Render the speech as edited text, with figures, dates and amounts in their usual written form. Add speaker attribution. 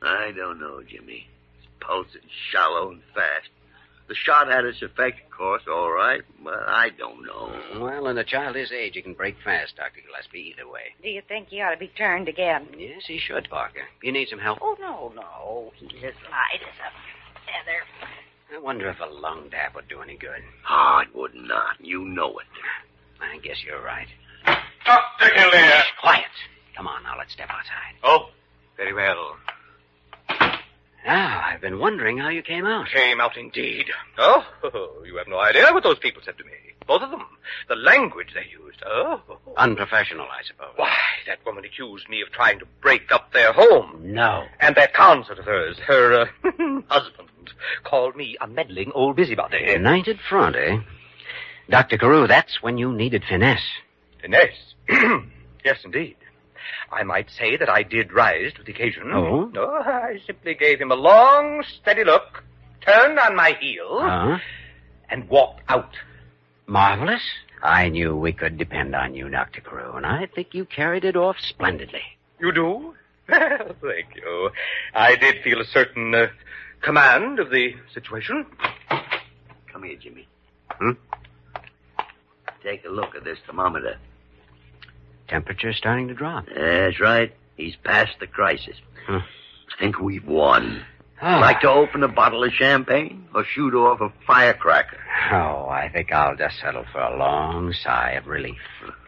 Speaker 1: I don't know, Jimmy. His pulse is shallow and fast. The shot had its effect, of course, all right, but I don't know.
Speaker 2: Well, in a child his age, he can break fast, Dr. Gillespie, either way.
Speaker 3: Do you think he ought to be turned again?
Speaker 2: Yes, he should, Parker. You need some help?
Speaker 3: Oh, no. He's as light as a feather.
Speaker 2: I wonder if a lung tap would do any good.
Speaker 1: Oh, it would not. You know it.
Speaker 2: I guess you're right.
Speaker 4: Dr. Hillier!
Speaker 2: Quiet. Come on, now, let's step outside.
Speaker 4: Oh, very well.
Speaker 2: Now, I've been wondering how you came out.
Speaker 4: Came out indeed. Oh, you have no idea what those people said to me. Both of them. The language they used. Oh.
Speaker 2: Unprofessional, I suppose.
Speaker 4: Why, that woman accused me of trying to break up their home.
Speaker 2: No.
Speaker 4: And that concert of hers, her husband, called me a meddling old busybody.
Speaker 2: United front, eh? Dr. Carew, that's when you needed finesse.
Speaker 4: Finesse? Yes, indeed. I might say that I did rise to the occasion.
Speaker 2: Oh?
Speaker 4: No, I simply gave him a long, steady look, turned on my heel, and walked out.
Speaker 2: Marvelous. I knew we could depend on you, Dr. Carew, and I think you carried it off splendidly.
Speaker 4: You do? Well, thank you. I did feel a certain command of the situation.
Speaker 1: Come here, Jimmy.
Speaker 2: Hmm?
Speaker 1: Take a look at this thermometer.
Speaker 2: Temperature's starting to drop.
Speaker 1: That's right. He's past the crisis.
Speaker 2: Huh.
Speaker 1: I think we've won.
Speaker 2: Oh.
Speaker 1: Like to open a bottle of champagne or shoot off a firecracker?
Speaker 2: Oh, I think I'll just settle for a long sigh of relief.